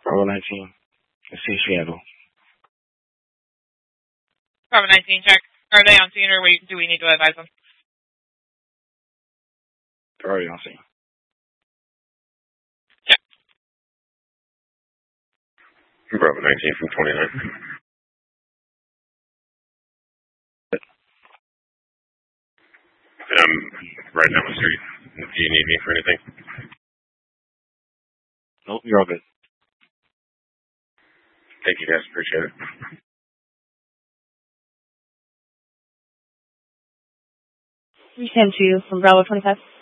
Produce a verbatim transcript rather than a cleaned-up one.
Bravo nineteen. Let's see Seattle. Bravo nineteen, check. Are they on scene or do we need to advise them? They're already on scene. Check. Bravo nineteen from twenty-nine. Um, right down the street. Do you need me for anything? Nope, you're all good. Thank you guys, appreciate it. three ten two from Bravo twenty-five.